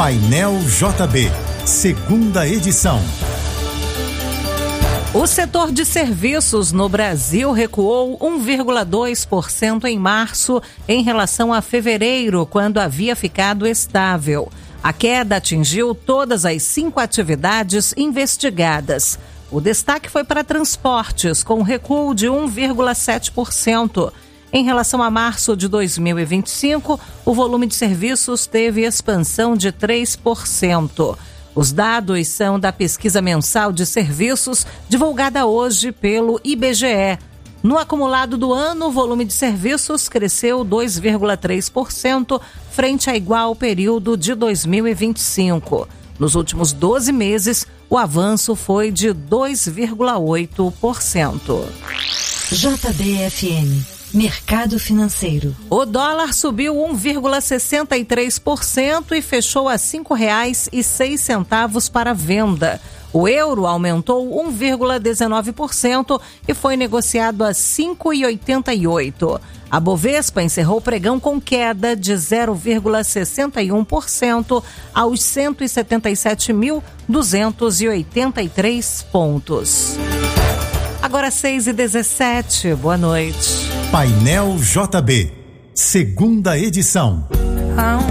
Painel JB, segunda edição. O setor de serviços no Brasil recuou 1,2% em março em relação a fevereiro, quando havia ficado estável. A queda atingiu todas as 5 atividades investigadas. O destaque foi para transportes, com recuo de 1,7%. Em relação a março de 2025, o volume de serviços teve expansão de 3%. Os dados são da pesquisa mensal de serviços, divulgada hoje pelo IBGE. No acumulado do ano, o volume de serviços cresceu 2,3%, frente a igual período de 2025. Nos últimos 12 meses, o avanço foi de 2,8%. JBFM. Mercado financeiro. O dólar subiu 1,63% e fechou a R$ 5,06 para venda. O euro aumentou 1,19% e foi negociado a 5,88. A Bovespa encerrou o pregão com queda de 0,61% aos 177.283 pontos. Agora 6h17, boa noite. Painel JB, segunda edição.